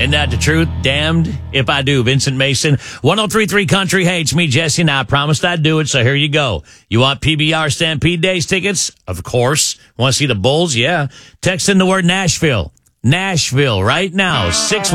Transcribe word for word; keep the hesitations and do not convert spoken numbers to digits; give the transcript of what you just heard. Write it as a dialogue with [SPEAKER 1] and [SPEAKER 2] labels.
[SPEAKER 1] Isn't that the truth? Damned if I do. Vincent Mason, one oh three point three Country. Hey, it's me, Jesse. Now, I promised I'd do it, so here you go. You want P B R Stampede Days tickets? Of course. Want to see the Bulls? Yeah. Text in the word Nashville. Nashville right now. six